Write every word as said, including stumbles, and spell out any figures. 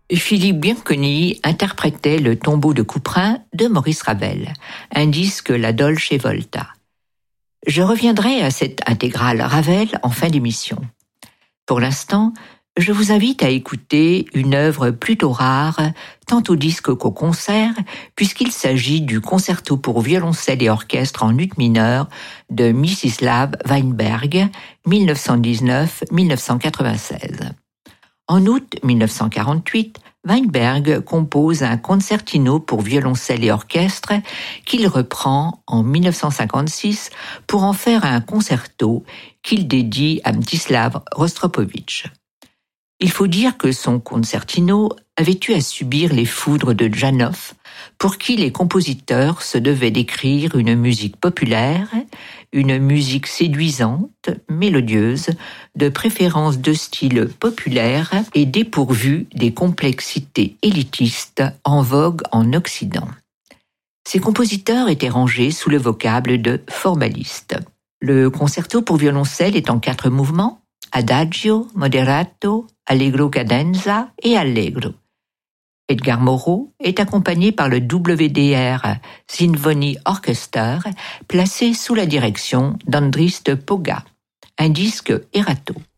Philippe Bianconi interprétait le Tombeau de Couperin de Maurice Ravel, un disque La Dolce Volta. Je reviendrai à cette intégrale Ravel en fin d'émission. Pour l'instant, je vous invite à écouter une œuvre plutôt rare, tant au disque qu'au concert, puisqu'il s'agit du concerto pour violoncelle et orchestre en ut mineur de Mstislav Weinberg, mille neuf cent dix-neuf à mille neuf cent quatre-vingt-seize. En août mille neuf cent quarante-huit, Weinberg compose un concertino pour violoncelle et orchestre qu'il reprend en mille neuf cent cinquante-six pour en faire un concerto qu'il dédie à Mstislav Rostropovitch. Il faut dire que son concertino avait eu à subir les foudres de Janov, pour qui les compositeurs se devaient d'écrire une musique populaire, une musique séduisante, mélodieuse, de préférence de style populaire et dépourvue des complexités élitistes en vogue en Occident. Ces compositeurs étaient rangés sous le vocable de formalistes. Le concerto pour violoncelle est en quatre mouvements: Adagio, Moderato, Allegro cadenza et Allegro. Edgar Moreau est accompagné par le W D R Symphony Orchestra, placé sous la direction d'Andrist Poga, un disque Erato.